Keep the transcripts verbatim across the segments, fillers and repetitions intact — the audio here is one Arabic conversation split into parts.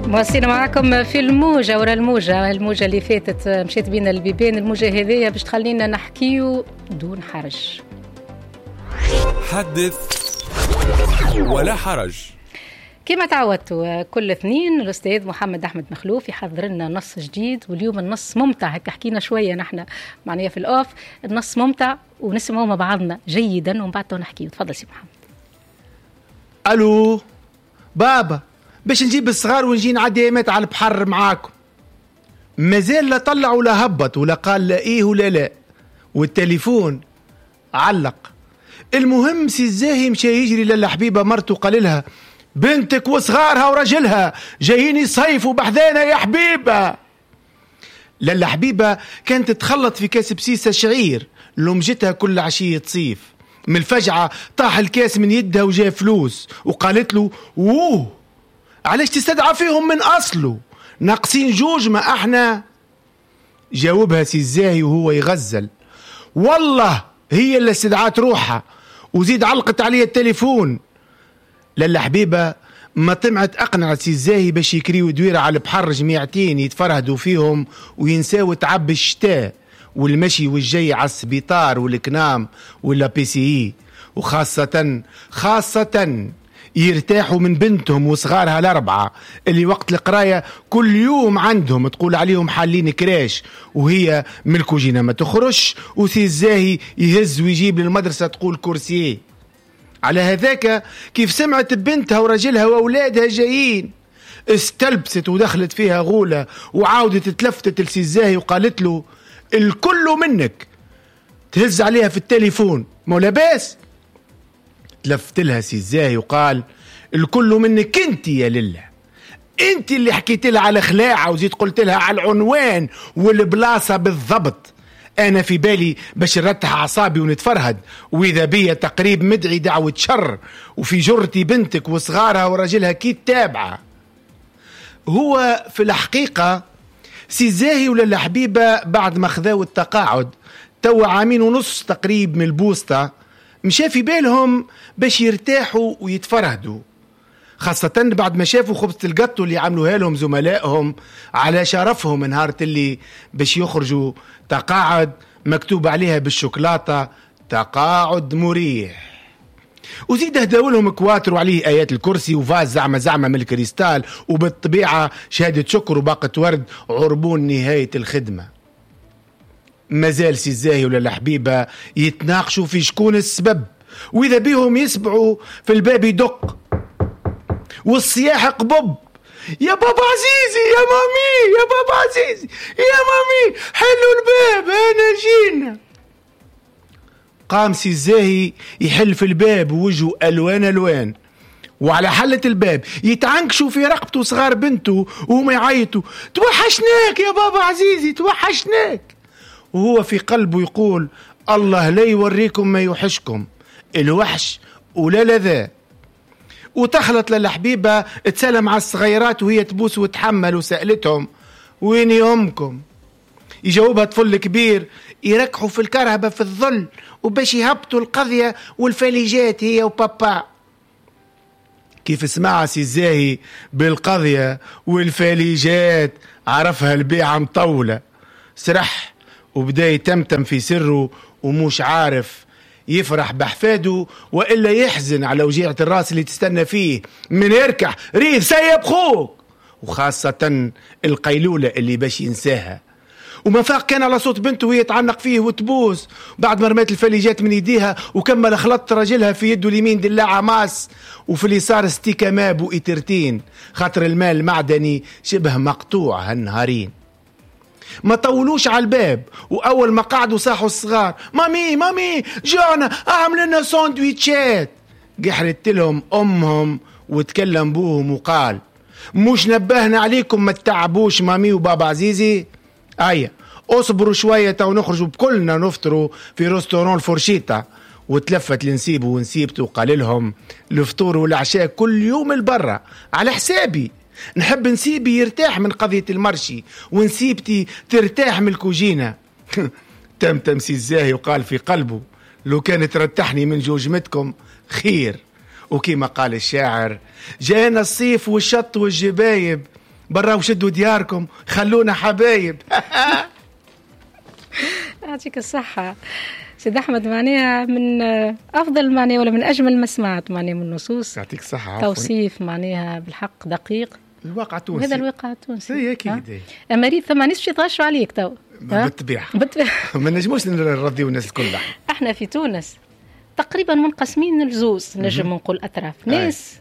مواصلين معكم في الموجة ورا الموجة الموجة اللي فاتت مشيت بينا البيبان. الموجة هذه باش تخلينا نحكيو دون حرج. حدث ولا حرج. كما تعودتوا كل اثنين الأستاذ محمد أحمد مخلوف يحضر لنا نص جديد، واليوم النص ممتع. هكا حكينا شوية نحن معناها في الأوف، النص ممتع ونسمعه مع بعضنا جيدا ومن بعد نحكيه. تفضل سي محمد. ألو بابا، باش نجيب الصغار ونجي نعدي ايامات على البحر معاكم. مازال لا طلع ولا هبط ولا قال لا ايه ولا لا، والتليفون علق. المهم سي الزاهي مشى يجري للا حبيبه مرته قال لها بنتك وصغارها ورجلها جايين يصيفوا بحذانا يا حبيبه. للا حبيبه كانت تخلط في كاس بسيسه شعير لمجتها كل عشيه تصيف. من الفجعه طاح الكاس من يدها وجاء فلوس، وقالت له اوه علاش تستدعى فيهم من أصله، ناقصين جوج ما احنا. جاوبها سي الزاهي وهو يغزل والله هي اللي استدعات روحها، وزيد علقت عليه التليفون. للا حبيبة ما طمعت أقنعت سي الزاهي باش يكريو دويرة على البحر جميعتين يتفرهدوا فيهم وينساو تعب الشتاء والمشي والجي على السبيطار والكنام ولا بي سي اي، وخاصة خاصة يرتاحوا من بنتهم وصغارها الأربعة اللي وقت القراية كل يوم عندهم تقول عليهم حالين كراش، وهي من الكوجينة ما تخرج، وسي الزاهي يهز ويجيب للمدرسة تقول كورسيه. على هذاك كيف سمعت بنتها ورجلها وأولادها جايين استلبست ودخلت فيها غولة، وعاودت تلفتت لسي الزاهي وقالت له الكل منك. تهز عليها في التليفون مولا باس. تلفت لها سي الزاهي وقال الكل منك انت يا لله، انت اللي حكيت لها على خلاعة وزيد قلت لها على العنوان والبلاصة بالضبط. انا في بالي باش نرتح اعصابي ونتفرهد، واذا بيا تقريب مدعي دعوة شر، وفي جرتي بنتك وصغارها ورجلها كي تابعة. هو في الحقيقة سي الزاهي ولا حبيبة بعد ما خذاو التقاعد توا عامين ونص تقريب من البوسطة، مشى في بالهم باش يرتاحوا ويتفرهدوا، خاصة بعد ما شافوا خبزة القطو اللي عملوها لهم زملائهم على شرفهم نهار اللي باش يخرجوا تقاعد مكتوب عليها بالشوكولاتة تقاعد مريح. وزيد هداو لهم كواتر وعليه آيات الكرسي وفاز زعمة زعمة من الكريستال، وبالطبيعة شهادة شكر وباقة ورد عربون نهاية الخدمة. مازال سي الزاهي ولا الحبيبة يتناقشوا في شكون السبب، وإذا بيهم يسبعوا في الباب يدق والصياح قبب يا بابا عزيزي يا مامي يا بابا عزيزي يا مامي حلوا الباب أنا جينا. قام سي الزاهي يحل في الباب ووجهه ألوان ألوان، وعلى حلة الباب يتعنكشوا في رقبته صغار بنته وهم يعيطوا توحشناك يا بابا عزيزي توحشناك، وهو في قلبه يقول الله لا يوريكم ما يوحشكم الوحش ولا لذا. وتخلط للحبيبة تسلم على الصغيرات وهي تبوس وتحمل، وسألتهم وين أمكم؟ يجاوبها طفل كبير يركحوا في الكرهبة في الظل وباش يهبطوا القضية والفاليجات هي وبابا. كيف سمع سي الزاهي بالقضية والفاليجات عرفها البيعة مطولة، سرح وبدأ يتمتم في سره ومش عارف يفرح بحفاده وإلا يحزن على وجيعة الراس اللي تستنى فيه من يركح ريف سيب خوك، وخاصة القيلولة اللي باش ينساها. وما فاق كان على صوت بنته وهي تعلق فيه وتبوس، بعد ما رميت الفليجات من يديها وكمل خلط رجلها في يده اليمين دلاعة ماس وفي اليسار ستيكا ماب وإترتين، خاطر المال المعدني شبه مقطوع هالنهارين. ما طولوش على الباب، وأول ما قعدوا صاحوا الصغار مامي مامي جوعنا أعمل لنا ساندويتشات. قحرت لهم أمهم وتكلم بوهم وقال مش نبهنا عليكم ما تتعبوش مامي وبابا عزيزي؟ أيه اصبروا شوية ونخرجوا بكلنا نفطروا في رستوران الفورشيتا. وتلفت لنسيبه ونسيبته وقال لهم الفطور والعشاء كل يوم البرة على حسابي، نحب نسيبي يرتاح من قضية المرشي ونسيبتي ترتاح من الكوجينة. تمتم سي الزاهي وقال في قلبه لو كانت رتحني من جوجمتكم خير. وكما قال الشاعر جانا الصيف والشط والجبايب برا وشدوا دياركم خلونا حبايب. يعطيك الصحة سيد أحمد، معناها من أفضل معناها ولا من أجمل ما سمعت معناها من النصوص. يعطيك الصحة. توصيف معناها بالحق دقيق الواقع التونسي. هذا الواقع التونسي. هي أكيد. أما ريت ثم ناس يتغشوا عليك تو. بالطبيعة. ما نجموش نرضيو الناس الكل. احنا في تونس تقريبا منقسمين لزوز، نجم نقول أطراف. ناس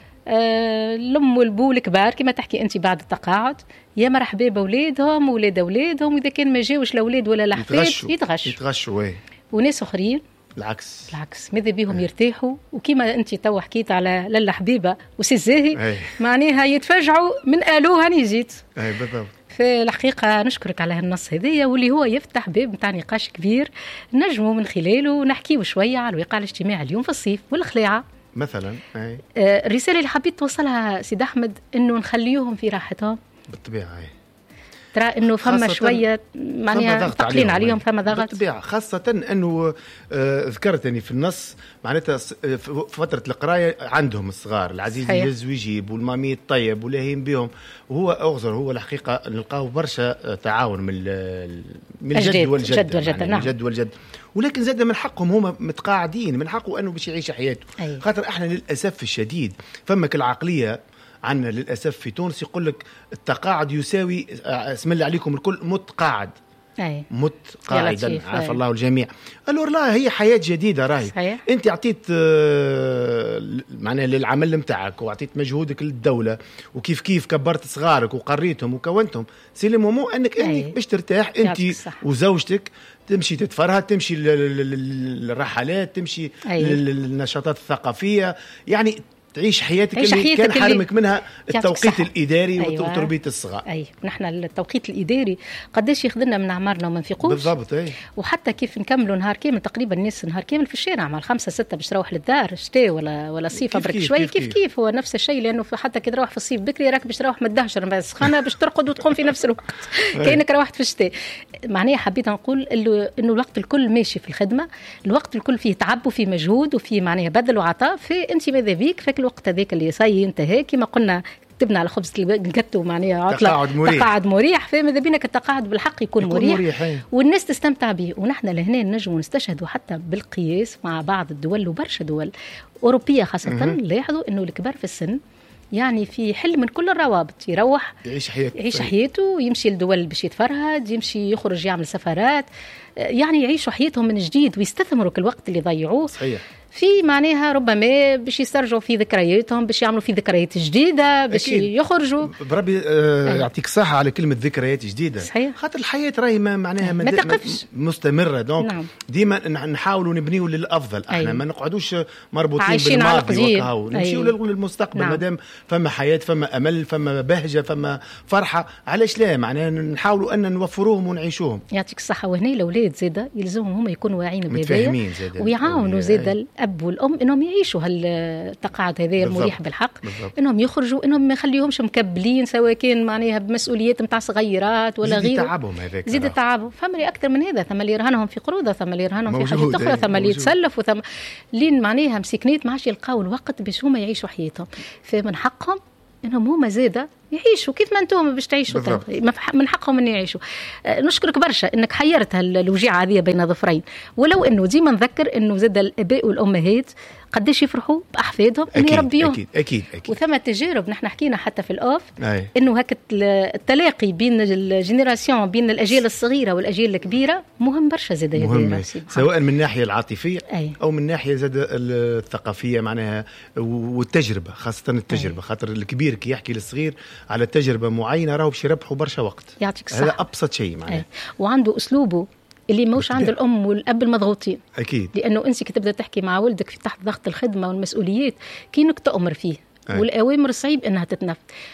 آه الأم والبو الكبار كما تحكي أنت بعد التقاعد يا مرحبا بأولادهم وولاد أولادهم، وإذا كان ما جاوش الأولاد ولا الأحفاد يتغشوا يتغشوا, يتغشوا. وناس أخرين العكس العكس ماذا بيهم يرتاحوا، وكما أنت تو حكيت على لالا حبيبة وسيزاهي معناها يتفاجعوا من قالوها هاني جيت. أي بالضبط. في الحقيقة نشكرك على هالنص هذايا، واللي هو يفتح باب متاع نقاش كبير نجموا من خلاله نحكيه شوية على الواقع الاجتماعي اليوم في الصيف والخلاعة مثلا. أي. آه الرسالة اللي حبيت توصلها سيد أحمد إنه نخليوهم في راحتهم بالطبيعة. ترى انه فما شويه معناها ثقلين عليهم، فما ضغط بالطبيعه، خاصه انه آه ذكرتني في النص معناتها في فتره القرايه عندهم الصغار العزيز يهز ويجيب والمامي الطيب ولاهين بهم، وهو اغزر هو الحقيقه نلقاو برشا تعاون من من الجد والجد الجد والجد يعني نعم. الجد والجد، ولكن زاد من حقهم هما متقاعدين، من حقه انه باش يعيش حياته. أيه. خاطر احنا للاسف الشديد فمك العقليه عنا للأسف في تونس يقول لك التقاعد يساوي اسم الله عليكم الكل متقاعد. أي. متقاعدا عافى الله الجميع. قالوا لا هي حياة جديدة راهي. صحيح. انت اعطيت آه معناها للعمل متاعك واعطيت مجهودك للدولة وكيف كيف كبرت صغارك وقريتهم وكونتهم، سي لو مومون انك انت باش ترتاح انت وزوجتك تمشي تتفرهد، تمشي للرحلات، تمشي للنشاطات الثقافية، يعني تعيش حياتك اللي كان حرمك منها التوقيت الإداري. أيوة. وتربية الصغار. أي نحن التوقيت الإداري قداش يخدمنا من أعمارنا وما نفيقوش بالضبط. أي. وحتى كيف نكملوا نهار كامل تقريبا الناس نهار كامل في الشارع مع الخمسة ستة باش تروح للدار شتاء ولا ولا صيف برك شوي كيف كيف, كيف كيف هو نفس الشيء، لأنه حتى كي تروح في الصيف بكري راك باش تروح متدهشر بس خانة باش ترقد وتقوم في نفس الوقت كأنك روحت في الشتاء. معناها حبيت نقول إنه الوقت الكل ماشي في الخدمة، الوقت الكل فيه تعب وفيه مجهود وفيه معناها بذل وعطاء، فأنت ماذا بيك فيك الوقت هذاك اللي صاي انتهى كما قلنا تبنى على خبز الجاتو معناها عطله تقاعد مريح, تقاعد مريح. فماذا بينك التقاعد بالحق يكون, يكون مريح, مريح والناس تستمتع به. ونحن لهنا نجموا نستشهدوا حتى بالقياس مع بعض الدول وبرشا دول أوروبية خاصة لاحظوا إنه الكبار في السن يعني في حل من كل الروابط، يروح يعيش حياته يعيش حياته يمشي لدول باش يتفرهد، يمشي يخرج يعمل سفرات، يعني يعيشوا حياتهم من جديد ويستثمروا كل الوقت اللي ضيعوه. صحيح. في معناها ربما باش يسترجعوا في ذكرياتهم، باش يعملوا في ذكريات جديدة، باش يخرجوا. بربي آه يعطيك صحة على كلمة ذكريات جديدة. صحيح. خاطر الحياة راهي معناها ما تقفش مستمرة، دونك نعم. ديما نحاولوا نبنيوا للأفضل. احنا أيوه. ما نقعدوش مربوطين بالماضي وكهو، نمشيوا أيوه. للمستقبل. نعم. مادام فما حياة، فما أمل، فما بهجة، فما فرحة، علاش لا معناها نحاولوا أن نوفروهم ونعيشوهم. يعطيك الصحة. وهنا الأولاد زيادة يلزمهم هم يكونوا واعيين بهذايا ويعاونوا زيادة الأب والأم إنهم يعيشوا هالتقاعد هذا المريح بالحق. بالضبط. إنهم يخرجوا، إنهم ما يخليهمش مكبلين سواء كان معناها بمسؤوليات متاع صغيرات ولا غيره. زيد تعبهم هذاك. زيد تعبهم. فما اللي أكثر من هذا، ثم اللي يرهنهم في قروضة، ثم اللي يرهنهم في حاجات أخرى، ثم اللي يتسلف، وثم لين معناها مسكنات ما عادش يلقاو الوقت باش هما يعيشوا حياتهم. فمن حقهم إنهم هما زيادة يعيشوا كيف ما انتم باش تعيشوا، من حقهم ان يعيشوا. أه نشكرك برشا انك حيرت هالوجيعه هذه بين ظفرين، ولو انه ديما نذكر انه زاد الاباء والامهات قداش يفرحوا باحفادهم ان يربيوهم. اكيد اكيد اكيد. وثم تجارب نحن حكينا حتى في الاوف انه هكا التلاقي بين الجينيراسيون، بين الاجيال الصغيره والاجيال الكبيره مهم برشا زاد، مهم سواء من الناحيه العاطفيه أي. او من الناحيه زاد الثقافيه معناها والتجربه، خاصه التجربه. خاطر الكبير كي يحكي للصغير على تجربة معينة راهو باش يربحوا برشا وقت. يعطيك الصحة. هذا أبسط شيء معناه. وعنده أسلوبه اللي موش عند الأم والأب المضغوطين. أكيد. لأنه أنت كي تبدأ تحكي مع ولدك في تحت ضغط الخدمة والمسؤوليات كينك تأمر فيه. أي. والأوامر صعيب أنها تتنفذ.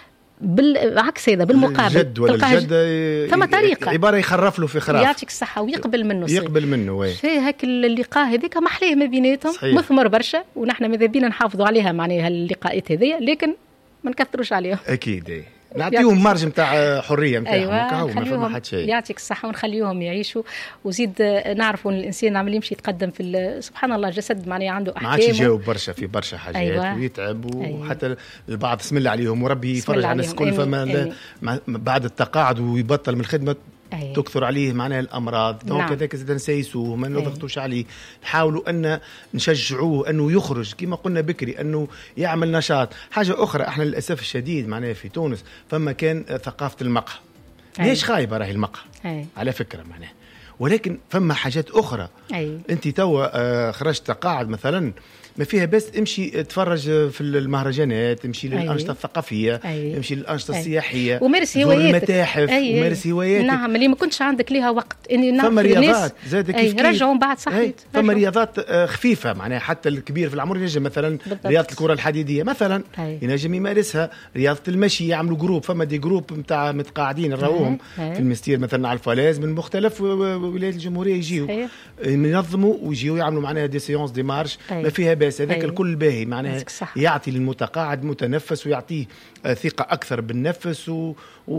بالعكس هذا بالمقابل الجد ولا الجد ثم طريقة عبارة يخرف له في خراف. يعطيك الصحة ويقبل منه صيب. يقبل منه. في هاك اللقاء هذيك محليه ما بيناتهم مثمر برشا، ونحن ماذا بينا نحافظوا عليها معناها اللقاءات هذية، لكن ما نكثروش عليهم. أكيد. نعطيهم مارج نتاع حريه نتاعهم. أيوة نخليهم يعطيك الصحه ونخليهم يعيشوا. وزيد نعرفوا ان الانسان عمل يمشي يتقدم في سبحان الله الجسد معناه عنده احكام، ما عادش يجاوب برشا في برشا حاجات. أيوة. ويتعب وحتى أيوة. البعض بسم الله عليهم وربي يفرج على الناس الكل. فما بعد التقاعد ويبطل من الخدمه أيه. تكثر عليه معناها الامراض. دونك هذاك زاد نسيسوه ما نضغطوش أيه. عليه، نحاولوا ان نشجعوه انه يخرج كما قلنا بكري، انه يعمل نشاط. حاجه اخرى احنا للاسف الشديد معناها في تونس فما كان ثقافه المقهى. أيه. ليش خايبه راهي المقهى أيه. على فكره معناها، ولكن فما حاجات اخرى. أيه. انت توا خرجت تقاعد مثلا ما فيها بس امشي تفرج في المهرجانات، امشي للأنشطة الثقافية، أيه. امشي للأنشطة السياحية، ومارس هواياتك، المتاحف، أيه. ومارس هواياتك. نعم اللي ما كنتش عندك ليها وقت اني فما رياضات زاد كيف كيف رجعوا بعد صحيت. فما رياضات خفيفة معناها حتى الكبير في العمر ينجم مثلا بالضبط. رياضة الكرة الحديدية مثلا أيه. ينجم يمارسها. رياضة المشي يعملوا جروب، فما دي جروب نتاع متقاعدين نراوهم أيه. في المستير مثلا على الفلاز من مختلف ولايات الجمهورية يجيوا ينظموا ويجيوا يعملوا معناها دي سيونس دي مارش أيه. ما فيها باس. هذاك أيه. الكل باهي معناها يعطي للمتقاعد متنفس ويعطيه ثقة أكثر بالنفس و...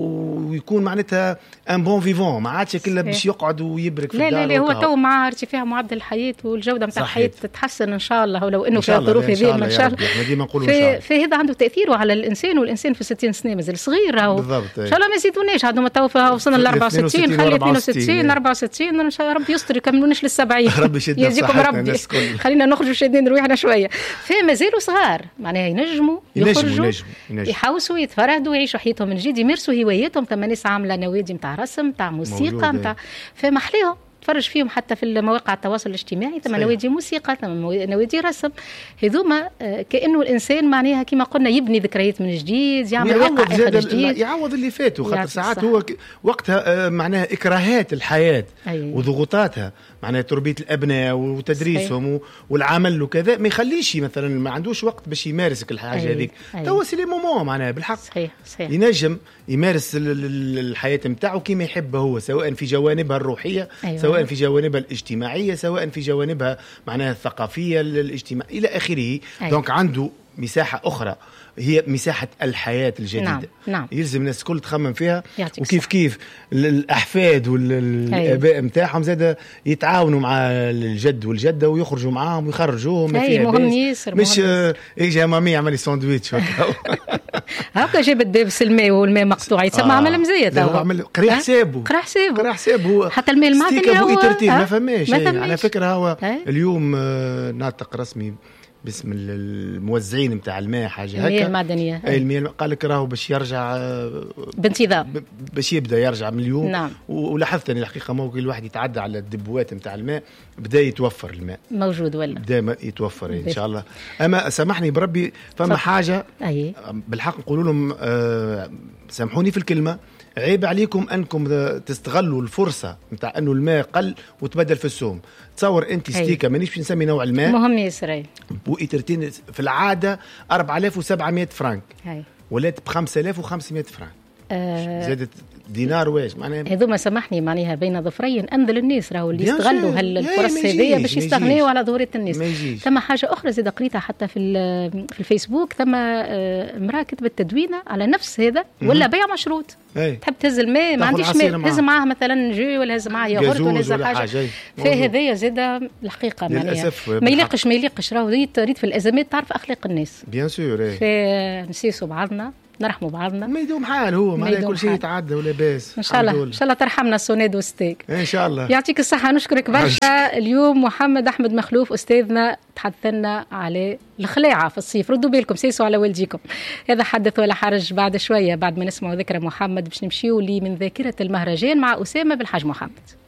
ويكون معناتها ان بون فيفون، ما عادش كله باش يقعد ويبرك في لا الدار. لا لا هو تو مع ارتفاع معدل الحياة والجودة نتاع الحياة تتحسن إن شاء الله، ولو إنه في الظروف هذه إن شاء الله. ديما نقولوا إن شاء الله. فهذا عنده تأثيره على الإنسان، والإنسان في ستين سنة مازال صغير راهو. بالضبط. إن شاء الله ما يزيدوناش، عندهم تو وصلنا ل أربعة وستين، خلي اثنين وستين أربعة وستين إن شاء الله ربي يستر يكملوناش للسبعين. ربي يشدنا يجزيكم ربي. خلينا نخرجوا شادين روحنا شوية. فمازالوا صغار معناها ينجموا يخرجوا يحوسوا يتفرهدوا ويعيشوا حياتهم من جديد، يمارسوا هواياتهم. ثم ناس عاملة نوادي متاع رسم متاع موسيقى متاع فمحليهم تفرج فيهم حتى في مواقع التواصل الاجتماعي. ثم نوادي موسيقى، ثم نوادي رسم. هذوما كأنه الإنسان معناها كما قلنا يبني ذكريات من جديد، يعمل واقع آخر جديد، يعوض اللي فاتوا. خاطر ساعات هو وقتها معناها إكراهات الحياة أيوة. وضغوطاتها معناها تربية الأبناء وتدريسهم والعمل وكذا ما يخليش مثلا ما عندوش وقت باش يمارس الحاجة هذيك. أيوة. توا سي لي مومون معناها بالحق صحيح. صحيح. ينجم يمارس الحياة نتاعو كما يحب هو، سواء في جوانبها الروحية أيوة. سواء في جوانبها الاجتماعية، سواء في جوانبها معناها الثقافية الاجتماعية إلى آخره. أيوة. دونك عنده مساحة أخرى هي مساحة الحياة الجديدة. نعم. نعم. يلزم الناس الكل تخمم فيها، وكيف صح. كيف الأحفاد والآباء متاعهم زاد يتعاونوا مع الجد والجدة ويخرجوا معاهم ويخرجوهم. أي مهم ياسر، مش إيجا مامي يعمل ساندويتش هكا جابت دابس الماء والماء مقطوع يتسمى آه. عمل مزية. هو عمل قري حسابه قري حسابه قري حسابه حتى الماء المعدني هو ما فماش. على فكرة هو اليوم ناطق رسمي باسم الموزعين نتاع الماء حاجه هكا المياه المعدنيه. اي المياه قال لك راهو باش يرجع بانتظام، باش يبدا يرجع من اليوم. نعم. ولاحظت اني الحقيقه ممكن الواحد يتعدى على الدبوات نتاع الماء بدا يتوفر الماء موجود ولا بدا يتوفر ان شاء الله. اما سامحني بربي فما حاجه أي. بالحق نقول لهم آه سامحوني في الكلمه، عيب عليكم انكم تستغلوا الفرصه نتاع انه الماء قل وتبدل في السوم. تصور انت ستيكه مانيش باش نسمي نوع الماء مهم يسري بوئترتين في العاده أربعة آلاف وسبعمائة فرنك ولات ب خمسة آلاف وخمسمائة فرنك. أه زادت دينار واش معناها هذوما سامحني معناها بين ظفرين انذل الناس راهو اللي يستغلوا هالفرص هذه باش يستغنيوا على ظهوريه الناس. ثم حاجه اخرى زاد قريتها حتى في في الفيسبوك، ثم امراه كتبت تدوينه على نفس هذا ولا بيع مشروط. تحب تهز الماء ما عنديش ماء، هز معاه مثلا جو ولا هز معاه ياغورت ولا هز حاجه. فهذايا زاد الحقيقه معناها ما يليقش ما يليقش راهو ريت في الازمات تعرف اخلاق الناس بيان سور. فنسيسوا بعضنا نرحموا بعضنا، ما يدوم حال هو ما كل شيء يتعدى ولا باس. ان شاء الله ان شاء الله ترحمنا السوناد والستيك ان شاء الله. يعطيك الصحه، نشكرك برشا. اليوم محمد احمد مخلوف استاذنا تحدث لنا على الخلاعه في الصيف. ردوا بالكم سيسوا على والديكم. هذا حدث ولا حرج. بعد شويه بعد ما نسمعوا ذكرى محمد باش نمشيوا لي من ذاكره المهرجان مع اسامه بالحاج محمد.